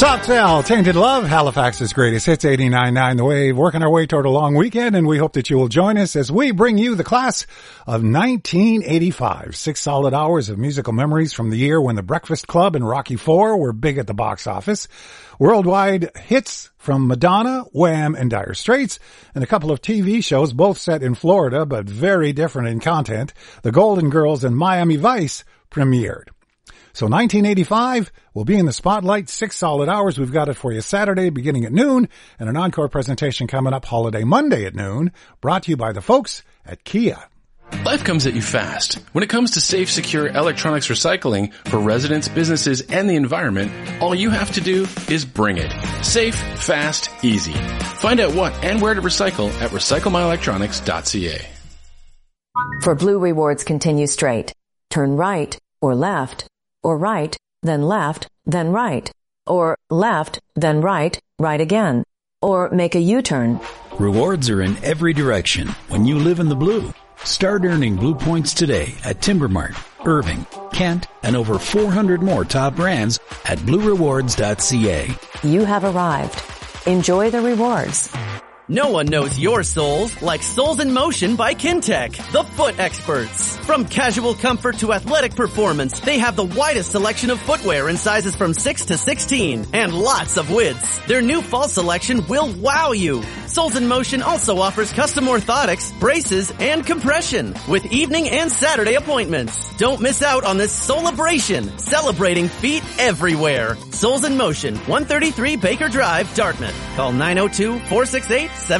Softail, Tainted Love, Halifax's greatest hits, 89.9 The Wave, working our way toward a long weekend, and we hope that you will join us as we bring you the class of 1985. 6 solid hours of musical memories from the year when The Breakfast Club and Rocky IV were big at the box office. Worldwide hits from Madonna, Wham, and Dire Straits, and a couple of TV shows, both set in Florida, but very different in content. The Golden Girls and Miami Vice premiered. So 1985 will be in the spotlight, 6 solid hours. We've got it for you Saturday beginning at noon, and an encore presentation coming up holiday Monday at noon, brought to you by the folks at Kia. Life comes at you fast. When it comes to safe, secure electronics recycling for residents, businesses, and the environment, all you have to do is bring it. Safe, fast, easy. Find out what and where to recycle at recyclemyelectronics.ca. For Blue Rewards, continue straight. Turn right or left, or right, then left, then right, or left, then right, right again, or make a U-turn. Rewards are in every direction when you live in the blue. Start earning Blue Points today at Timbermart, Irving, Kent, and over 400 more top brands at bluerewards.ca. You have arrived. Enjoy the rewards. No one knows your soles like Soles in Motion by Kintec, the foot experts. From casual comfort to athletic performance, they have the widest selection of footwear in sizes from 6 to 16 and lots of widths. Their new fall selection will wow you. Soles in Motion also offers custom orthotics, braces, and compression with evening and Saturday appointments. Don't miss out on this celebration, celebrating feet everywhere. Soles in Motion, 133 Baker Drive, Dartmouth. Call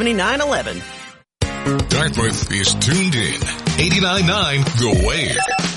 902-468-7911. Dartmouth is tuned in. 89.9 The Wave.